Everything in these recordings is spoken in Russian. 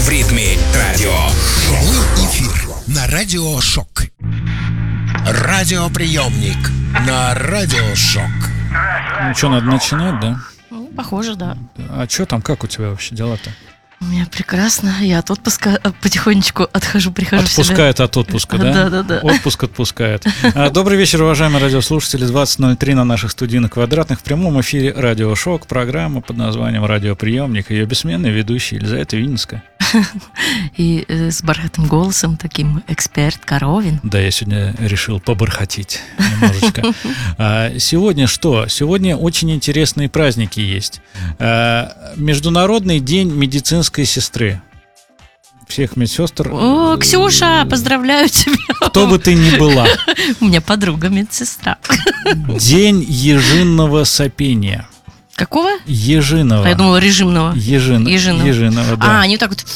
в ритме радио. Прямой эфир на Радио Шок. Радиоприемник на Радио Шок. Ну что, надо начинать, да? Ну, похоже, да. А что там, как у тебя вообще дела-то? У меня прекрасно. Я от отпуска потихонечку прихожу в себя. Отпускает от отпуска, да? Да. Отпуск отпускает. Добрый вечер, уважаемые радиослушатели. 20:03 на наших студийных квадратных. В прямом эфире Радио Шок. Программа под названием «Радиоприемник». Ее бессменный ведущий Елизавета Винницкая. И с бархатным голосом таким эксперт Коровин. Да, я сегодня решил побархатить немножечко. Сегодня что? Сегодня очень интересные праздники есть. Международный день медицинской сестры. Всех медсестр. О, Ксюша, поздравляю тебя. Кто бы ты ни была. У меня подруга медсестра. День ежинного сопения. Какого? Ежиного. А я думала, режимного. Ежиного, да. Они так вот.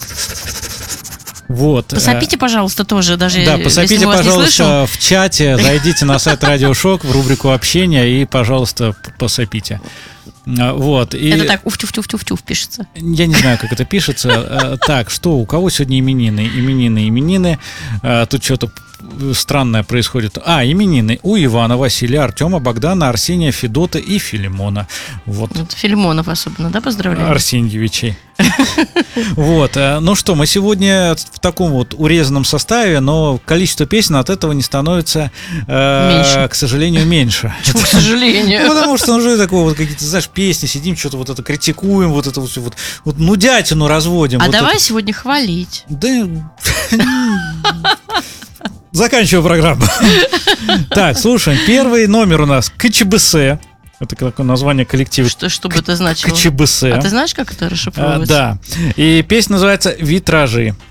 Вот. Посопите, пожалуйста, тоже, даже да, если посопите, мы вас не слышим. пожалуйста, в чате, зайдите на сайт Радио Шок в рубрику общения и, пожалуйста, посопите. Вот. И это так, уф-тюф-тюф-тюф пишется. Я не знаю, как это пишется. Так, что, у кого сегодня именины? Тут что-то странное происходит. Именины у Ивана, Василия, Артема, Богдана, Арсения, Федота и Филимона. Вот. Филимонов особенно, да, поздравляю? Арсеньевичей. Вот. Ну что, мы сегодня в таком вот урезанном составе, но количество песен от этого не становится, к сожалению, меньше. Почему, к сожалению? Потому что уже такое вот какие-то, знаешь, песни, сидим, что-то вот это критикуем, вот это вот нудятину разводим. А вот давай это. Сегодня хвалить. Да. Заканчиваю программу. Так, слушаем. Первый номер у нас КЧБС. Это такое название коллектива. Что бы это значило? КЧБС. А ты знаешь, как это расшифровывается? Да. И песня называется «Витражи».